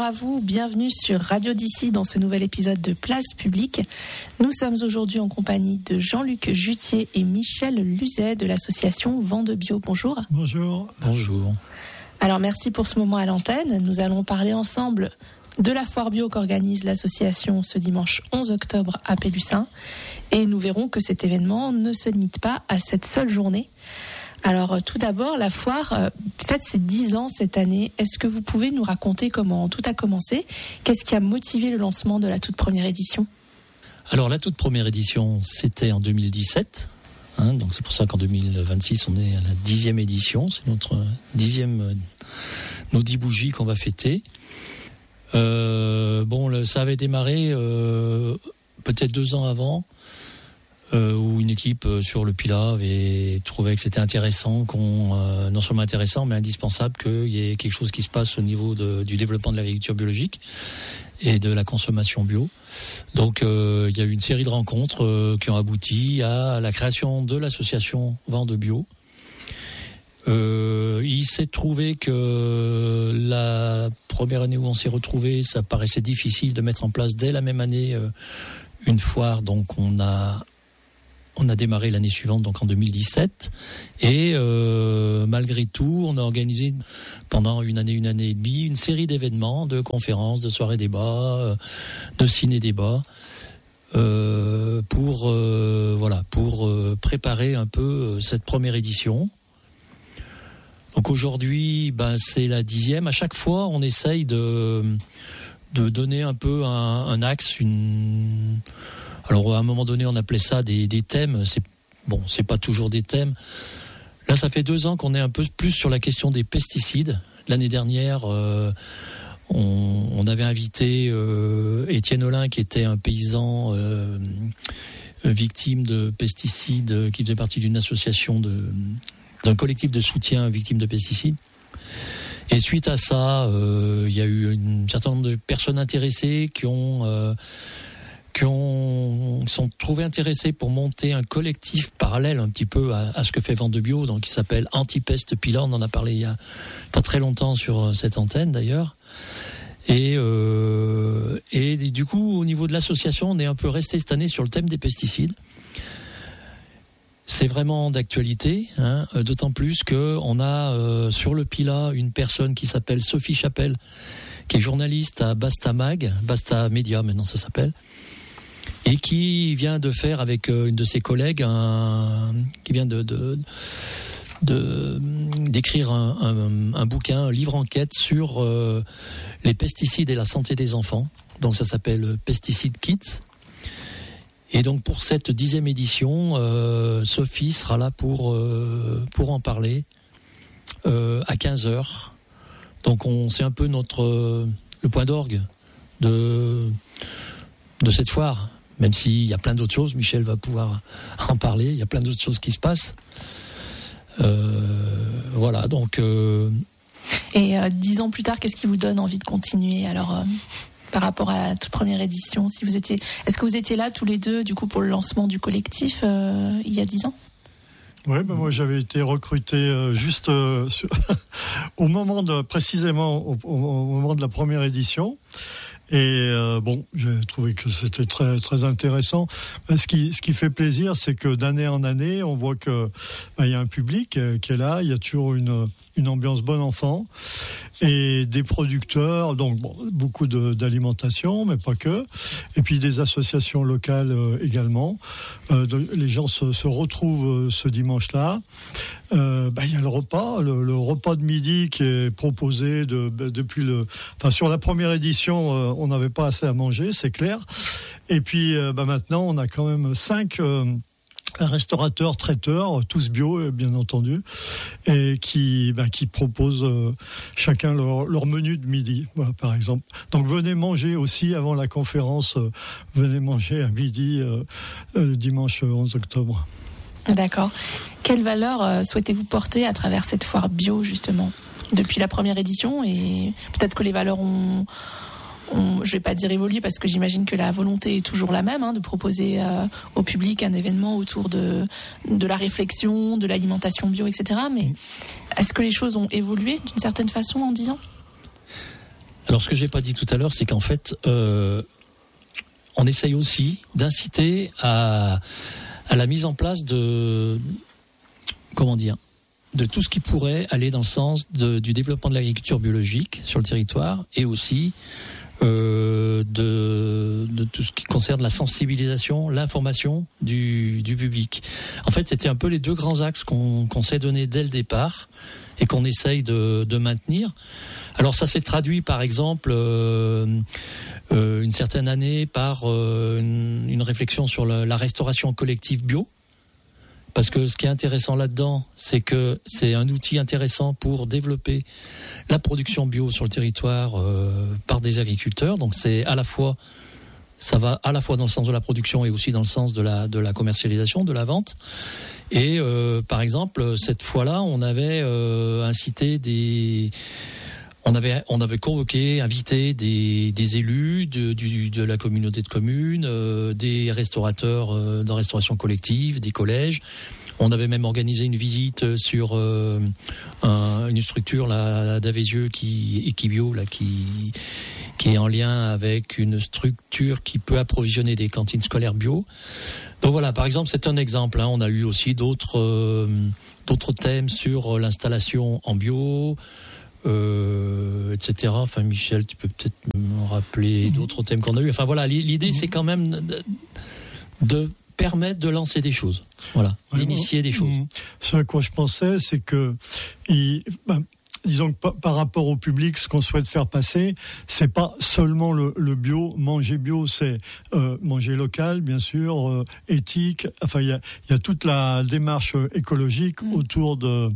à vous, bienvenue sur Radio d'ici dans ce nouvel épisode de Place Publique. Nous sommes aujourd'hui en compagnie de Jean-Luc Jutier et Michel Luzet de l'association Vent de Bio. Bonjour. Bonjour. Bonjour. Alors merci pour ce moment à l'antenne. Nous allons parler ensemble de la foire bio qu'organise l'association ce dimanche 11 octobre à Pélussin. Et nous verrons que cet événement ne se limite pas à cette seule journée. Alors tout d'abord, la foire fête ses 10 ans cette année. Est-ce que vous pouvez nous raconter comment tout a commencé ? Qu'est-ce qui a motivé le lancement de la toute première édition ? Alors la toute première édition, c'était en 2017. Donc c'est pour ça qu'en 2026, on est à la 10e édition. C'est notre 10e, nos 10 bougies qu'on va fêter. Ça avait démarré peut-être 2 ans avant. Où une équipe sur le Pilat avait trouvé que c'était intéressant, non seulement intéressant, mais indispensable qu'il y ait quelque chose qui se passe au niveau du développement de l'agriculture biologique et de la consommation bio. Donc il y a eu une série de rencontres qui ont abouti à la création de l'association Vent de Bio. Il s'est trouvé que la première année où on s'est retrouvés, ça paraissait difficile de mettre en place dès la même année une foire, donc on a démarré l'année suivante, donc en 2017, et malgré tout, on a organisé pendant une année et demie une série d'événements, de conférences, de soirées débats, de ciné-débats, pour préparer un peu cette première édition. Donc aujourd'hui, c'est la 10e. À chaque fois, on essaye de donner un peu un axe, Alors à un moment donné, on appelait ça des thèmes. C'est pas toujours des thèmes. Là, ça fait 2 ans qu'on est un peu plus sur la question des pesticides. L'année dernière, on avait invité Étienne Olin, qui était un paysan victime de pesticides, qui faisait partie d'une association d'un collectif de soutien aux victimes de pesticides. Et suite à ça, il y a eu un certain nombre de personnes intéressées qui sont trouvés intéressés pour monter un collectif parallèle un petit peu à ce que fait Vent de Bio, donc qui s'appelle Antipeste Pilat. On en a parlé il y a pas très longtemps sur cette antenne d'ailleurs. Et du coup, au niveau de l'association, on est un peu resté cette année sur le thème des pesticides. C'est vraiment d'actualité, d'autant plus qu'on a sur le Pilat une personne qui s'appelle Sophie Chapelle, qui est journaliste à Basta Mag, Basta Média maintenant ça s'appelle, et qui vient de faire avec une de ses collègues qui vient d'écrire un bouquin, un livre enquête sur les pesticides et la santé des enfants. Donc ça s'appelle Pesticide Kids. Et donc pour cette 10e édition, Sophie sera là pour en parler à 15h. Donc c'est un peu le point d'orgue de cette foire. Même s'il y a plein d'autres choses, Michel va pouvoir en parler, il y a plein d'autres choses qui se passent. Voilà, donc... Et 10 ans plus tard, qu'est-ce qui vous donne envie de continuer alors par rapport à la toute première édition, est-ce que vous étiez là tous les deux du coup pour le lancement du collectif il y a 10 ans ? Oui, moi j'avais été recruté juste au moment précisément au moment de la première édition. Et j'ai trouvé que c'était très très intéressant. Ce qui fait plaisir, c'est que d'année en année, on voit que il y a un public qui est là. Il y a toujours une ambiance bon enfant et des producteurs, donc beaucoup d'alimentation, mais pas que. Et puis des associations locales également. Les gens se retrouvent ce dimanche-là. Il y a le repas de midi qui est proposé depuis sur la première édition, on n'avait pas assez à manger, c'est clair. Et puis maintenant, on a quand même 5 restaurateurs, traiteurs, tous bio bien entendu, et qui proposent chacun leur menu de midi, voilà, par exemple. Donc venez manger aussi avant la conférence, venez manger à midi dimanche 11 octobre. D'accord. Quelles valeurs souhaitez-vous porter à travers cette foire bio, justement, depuis la première édition ? Et peut-être que les valeurs ont je ne vais pas dire évolué, parce que j'imagine que la volonté est toujours la même, de proposer au public un événement autour de la réflexion, de l'alimentation bio, etc. Mais est-ce que les choses ont évolué d'une certaine façon en 10 ans ? Alors, ce que j'ai pas dit tout à l'heure, c'est qu'en fait, on essaye aussi d'inciter à la mise en place de tout ce qui pourrait aller dans le sens du développement de l'agriculture biologique sur le territoire, et aussi de tout ce qui concerne la sensibilisation, l'information du public. En fait, c'était un peu les deux grands axes qu'on s'est donné dès le départ et qu'on essaye de maintenir. Alors ça s'est traduit par exemple une certaine année par une réflexion sur la restauration collective bio. Parce que ce qui est intéressant là-dedans, c'est que c'est un outil intéressant pour développer la production bio sur le territoire par des agriculteurs. Donc ça va à la fois dans le sens de la production et aussi dans le sens de la commercialisation, de la vente. Et par exemple, cette fois-là, on avait on avait convoqué, invité des élus de la communauté de communes, des restaurateurs de restauration collective, des collèges. On avait même organisé une visite sur une structure là d'Avézieux Equibio là qui est en lien avec une structure qui peut approvisionner des cantines scolaires bio. Donc voilà, par exemple, c'est un exemple. On a eu aussi d'autres thèmes sur l'installation en bio. Etc. Enfin, Michel, tu peux peut-être me rappeler d'autres thèmes qu'on a eu. Enfin voilà, l'idée c'est quand même de permettre de lancer des choses, voilà, d'initier des choses. Ce à quoi je pensais, c'est que disons que par rapport au public, ce qu'on souhaite faire passer, c'est pas seulement le bio, manger bio, c'est manger local, bien sûr, éthique. Enfin, il y a toute la démarche écologique autour de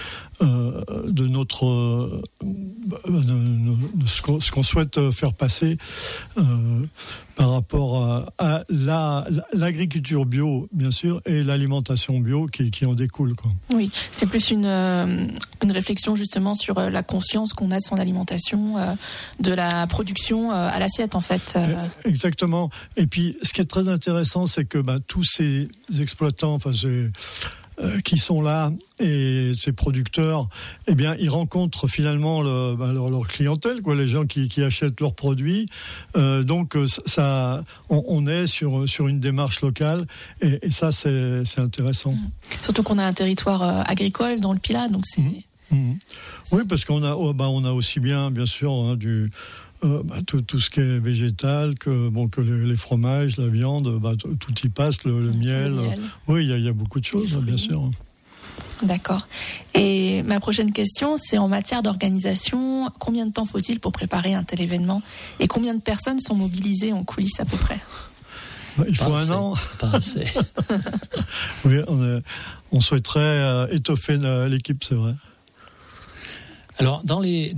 notre de ce qu'on souhaite faire passer par rapport à l'agriculture bio, bien sûr, et l'alimentation bio qui en découle, quoi. Oui, c'est plus une réflexion justement sur la conscience qu'on a de son alimentation, de la production à l'assiette, en fait. Exactement. Et puis, ce qui est très intéressant, c'est que tous ces exploitants, qui sont là, et ces producteurs, eh bien, ils rencontrent finalement leur clientèle, quoi, les gens qui achètent leurs produits. Donc, on est sur une démarche locale, et ça, c'est intéressant. Surtout qu'on a un territoire agricole dans le Pilat, donc c'est. Oui, parce qu'on a, on a aussi bien sûr, tout ce qui est végétal, que les fromages, la viande, tout y passe, le miel. Oui, il y a beaucoup de choses, bien sûr. D'accord. Et ma prochaine question, c'est en matière d'organisation. Combien de temps faut-il pour préparer un tel événement ? Et combien de personnes sont mobilisées en coulisses à peu près ? Il faut un an. Pas assez. Oui, on souhaiterait étoffer l'équipe, c'est vrai. Alors, dans les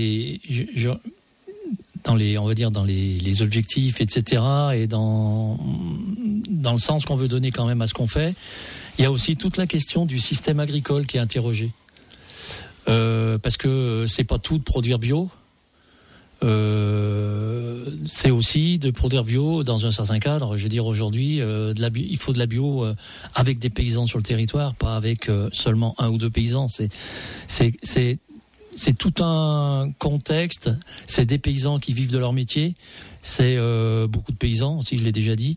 on va dire dans les objectifs, etc., et dans le sens qu'on veut donner quand même à ce qu'on fait, il y a aussi toute la question du système agricole qui est interrogée. Parce que c'est pas tout de produire bio. C'est aussi de produire bio dans un certain cadre. Je veux dire, aujourd'hui, il faut de la bio avec des paysans sur le territoire, pas avec seulement un ou deux paysans. C'est tout un contexte. C'est des paysans qui vivent de leur métier. C'est beaucoup de paysans aussi, je l'ai déjà dit.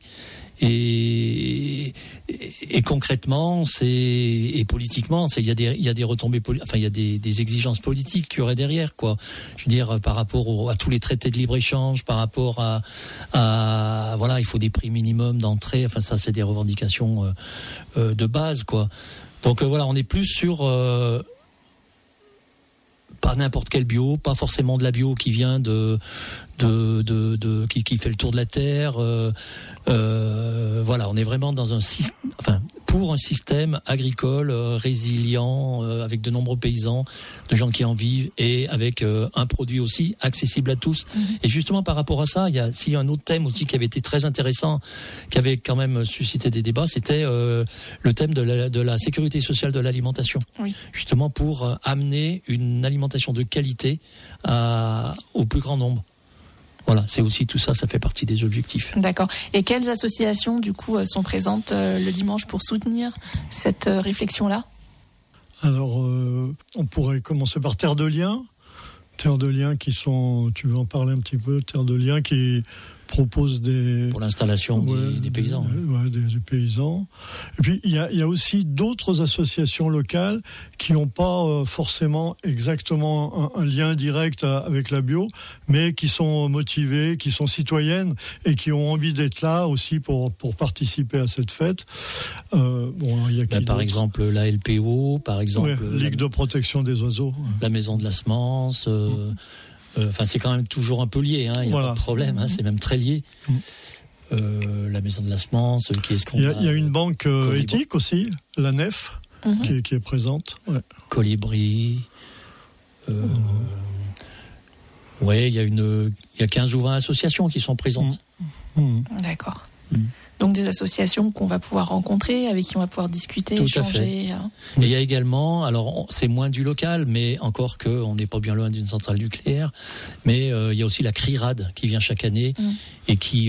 Et concrètement, et politiquement, il y a des retombées, il y a des exigences politiques qu'il y aurait derrière, quoi. Je veux dire, par rapport à tous les traités de libre-échange, par rapport à voilà, il faut des prix minimums d'entrée. Enfin, ça, c'est des revendications de base, quoi. Donc voilà, on est plus sur pas n'importe quel bio, pas forcément de la bio qui vient qui fait le tour de la terre. Voilà, on est vraiment dans pour un système agricole résilient, avec de nombreux paysans, de gens qui en vivent, et avec un produit aussi accessible à tous. Et justement, par rapport à ça, il y a un autre thème aussi qui avait été très intéressant, qui avait quand même suscité des débats, c'était le thème de la sécurité sociale de l'alimentation. Oui. Justement pour amener une alimentation de qualité au plus grand nombre. Voilà, c'est aussi tout ça, ça fait partie des objectifs. D'accord. Et quelles associations, du coup, sont présentes le dimanche pour soutenir cette réflexion-là ? Alors, on pourrait commencer par Terre de Liens, Terre de Liens qui sont, tu veux en parler un petit peu, Terre de Liens qui propose pour l'installation des paysans. Des paysans. Et puis il y a aussi d'autres associations locales qui n'ont pas forcément exactement un lien direct avec la bio, mais qui sont motivées, qui sont citoyennes et qui ont envie d'être là aussi pour participer à cette fête. Il y a par exemple la LPO, par exemple Ligue de protection des oiseaux, la Maison de la Semence. C'est quand même toujours un peu lié, il n'y a pas de problème, c'est même très lié. La Maison de la Semence, qui est-ce qu'on a ? Il y a une banque éthique aussi, la Nef, qui est présente. Ouais. Colibri. Il y a 15 ou 20 associations qui sont présentes. D'accord. Donc des associations qu'on va pouvoir rencontrer, avec qui on va pouvoir discuter, tout échanger. Et il y a également, alors c'est moins du local, mais encore qu'on n'est pas bien loin d'une centrale nucléaire, mais il y a aussi la CRIRAD qui vient chaque année et qui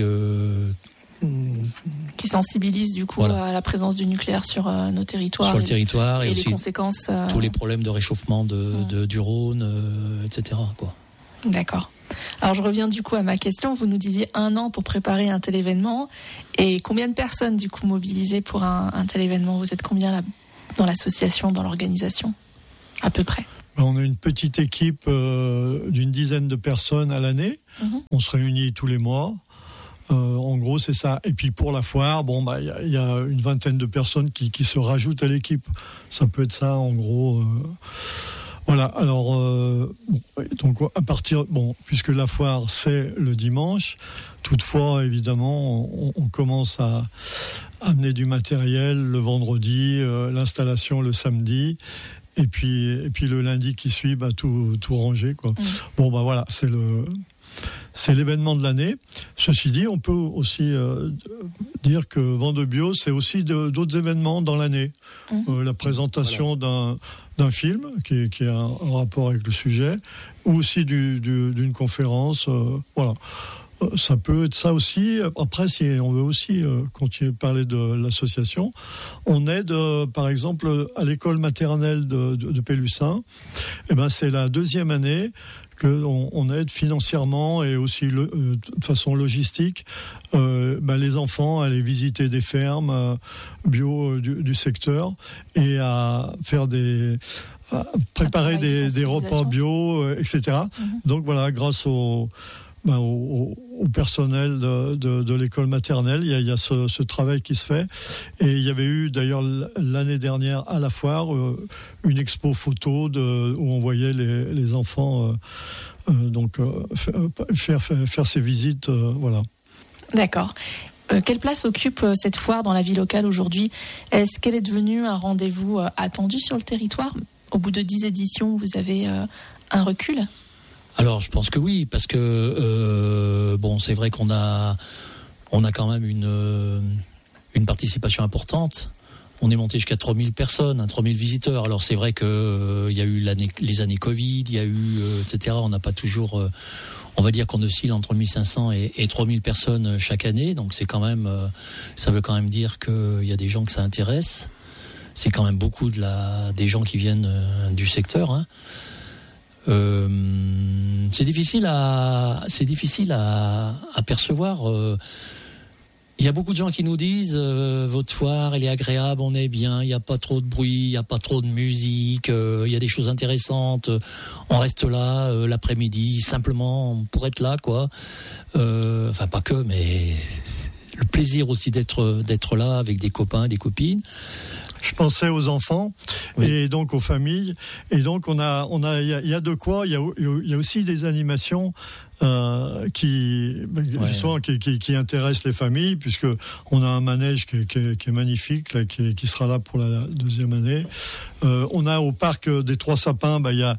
sensibilise du coup à la présence du nucléaire sur nos territoires. Sur le territoire et aussi les conséquences. Tous les problèmes de réchauffement du Rhône, etc. quoi. D'accord. Alors je reviens du coup à ma question. Vous nous disiez 1 an pour préparer un tel événement. Et combien de personnes du coup mobilisées pour un tel événement ? Vous êtes combien là, dans l'association, dans l'organisation ? À peu près. On a une petite équipe d'une dizaine de personnes à l'année. On se réunit tous les mois. En gros, c'est ça. Et puis pour la foire, il y a une vingtaine de personnes qui se rajoutent à l'équipe. Ça peut être ça, en gros. Voilà, alors, donc à partir, puisque la foire c'est le dimanche, toutefois, évidemment, on commence à amener du matériel le vendredi, l'installation le samedi, et puis le lundi qui suit, tout ranger, quoi. Voilà, c'est l'événement de l'année. Ceci dit, on peut aussi dire que Vent de Bio, c'est aussi d'autres événements dans l'année. La présentation d'un film qui a un rapport avec le sujet, ou aussi d'une conférence. Voilà. Ça peut être ça aussi. Après, si on veut aussi continuer de parler de l'association, on aide, par exemple, à l'école maternelle de Pélussin. C'est la 2e année qu'on aide financièrement et aussi de façon logistique les enfants à aller visiter des fermes bio du secteur et à faire préparer des repas bio, etc. Donc voilà, grâce au personnel de l'école maternelle, il y a ce travail qui se fait. Et il y avait eu d'ailleurs l'année dernière à la foire une expo photo où on voyait les enfants faire ces visites. Voilà. D'accord. Quelle place occupe cette foire dans la vie locale aujourd'hui ? Est-ce qu'elle est devenue un rendez-vous attendu sur le territoire ? Au bout de 10 éditions, vous avez un recul ? Alors, je pense que oui, parce que c'est vrai qu'on a quand même une participation importante. On est monté jusqu'à 3000 personnes, 3000 visiteurs. Alors c'est vrai que il y a eu les années Covid, il y a eu etc. On n'a pas toujours, on va dire qu'on oscille entre 1500 et 3000 personnes chaque année. Donc c'est quand même, ça veut quand même dire qu'il y a des gens que ça intéresse. C'est quand même beaucoup des gens qui viennent du secteur. C'est difficile à percevoir. Il y a beaucoup de gens qui nous disent votre foire elle est agréable, on est bien, il n'y a pas trop de bruit, il n'y a pas trop de musique, il y a des choses intéressantes, on reste là l'après-midi simplement pour être là quoi. Enfin pas que, mais le plaisir aussi d'être là avec des copains, des copines. Je pensais aux enfants et donc aux familles, et donc il y a de quoi. Il y a aussi des animations justement qui intéressent les familles, puisque on a un manège qui est magnifique là, qui sera là pour la 2e année. On a au parc des Trois Sapins, il y a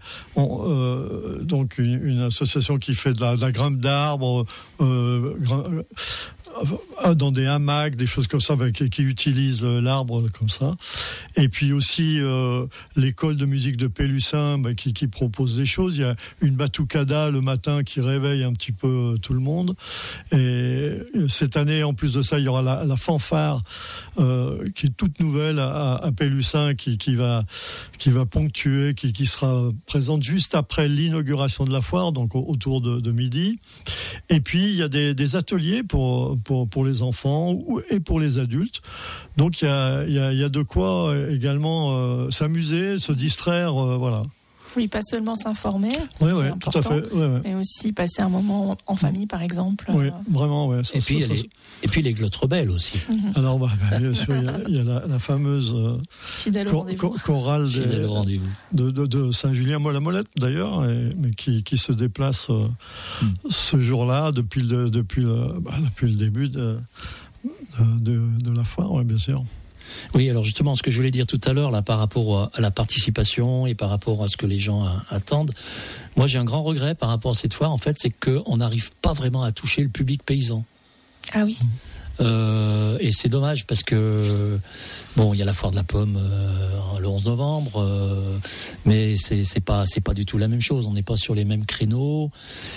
donc une association qui fait de la grimpe d'arbres. dans des hamacs, des choses comme ça, qui utilisent l'arbre comme ça. Et puis aussi l'école de musique de Pélussin qui propose des choses. Il y a une batucada le matin qui réveille un petit peu tout le monde. Et cette année, en plus de ça, il y aura la fanfare qui est toute nouvelle à Pélussin qui va ponctuer, qui sera présente juste après l'inauguration de la foire, donc autour de midi. Et puis il y a des ateliers pour les enfants et pour les adultes. Donc il y a de quoi également s'amuser, se distraire, voilà. Oui, pas seulement s'informer, c'est important, tout à fait, mais aussi passer un moment en famille, par exemple. Oui, vraiment, ouais. Et puis les glottes rebelles aussi. Alors, bien sûr, il y a la fameuse fidèle au rendez-vous. chorale de Saint-Julien la Molette, d'ailleurs, mais qui se déplace ce jour-là depuis le début de la foire, ouais, bien sûr. Oui, alors justement, ce que je voulais dire tout à l'heure, là, par rapport à la participation et par rapport à ce que les gens attendent, moi j'ai un grand regret par rapport à cette foire, en fait, c'est qu'on n'arrive pas vraiment à toucher le public paysan. Ah oui. Et c'est dommage parce que il y a la foire de la pomme le 11 novembre, mais c'est pas du tout la même chose. On n'est pas sur les mêmes créneaux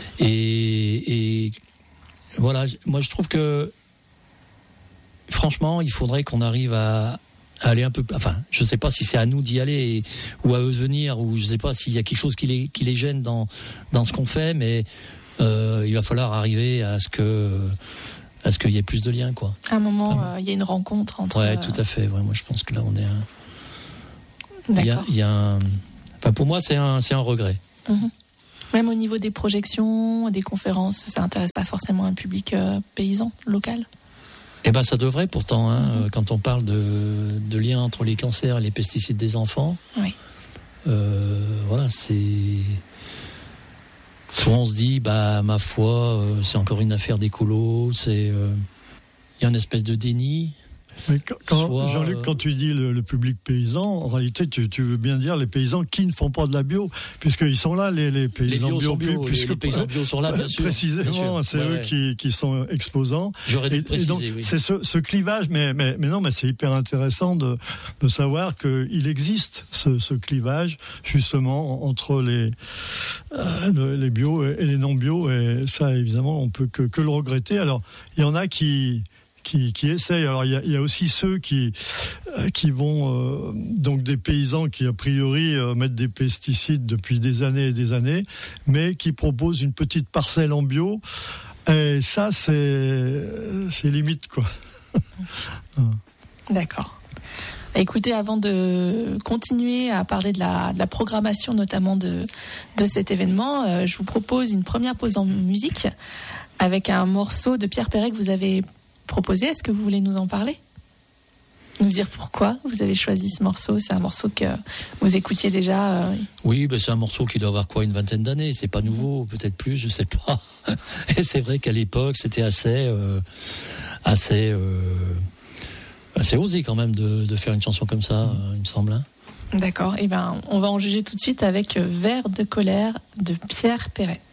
et voilà. Moi, je trouve que franchement, il faudrait qu'on arrive à aller un peu. Enfin, je sais pas si c'est à nous d'y aller ou à eux de venir, ou je sais pas s'il y a quelque chose qui les gêne dans ce qu'on fait, mais il va falloir arriver à ce qu'il y ait plus de liens, quoi. À un moment, il y a une rencontre entre. Ouais, tout à fait. Ouais, moi, je pense que là, on est. D'accord. Il y a Enfin, pour moi, c'est un regret. Mm-hmm. Même au niveau des projections, des conférences, ça intéresse pas forcément un public paysan, local. Eh ben, ça devrait pourtant, quand on parle de lien entre les cancers et les pesticides des enfants. Oui. Voilà, c'est. Souvent on se dit, ma foi, c'est encore une affaire d'écolo, il y a une espèce de déni. Mais Jean-Luc, quand tu dis le public paysan, en réalité, tu veux bien dire les paysans qui ne font pas de la bio, puisqu'ils sont là, les paysans bio. Les paysans bio sont là, bien sûr. Précisément, c'est eux qui sont exposants. J'aurais dû préciser, donc, oui. C'est ce clivage, mais c'est hyper intéressant de savoir qu'il existe ce clivage, justement, entre les bio et les non bio, et ça, évidemment, on peut que le regretter. Alors, il y en a qui essayent. Alors il y a aussi ceux qui vont donc des paysans qui a priori mettent des pesticides depuis des années et des années, mais qui proposent une petite parcelle en bio. Et ça c'est limite, quoi. D'accord. Écoutez, avant de continuer à parler de la programmation notamment de cet événement, je vous propose une première pause en musique avec un morceau de Pierre Perret que vous avez proposé. Est-ce que vous voulez nous en parler ? Nous dire pourquoi vous avez choisi ce morceau ? C'est un morceau que vous écoutiez déjà Oui, c'est un morceau qui doit avoir une vingtaine d'années. C'est pas nouveau, peut-être plus, je sais pas. Et c'est vrai qu'à l'époque, c'était assez osé quand même de faire une chanson comme ça, il me semble. Hein. D'accord. Eh ben, on va en juger tout de suite avec Vers de colère de Pierre Perret.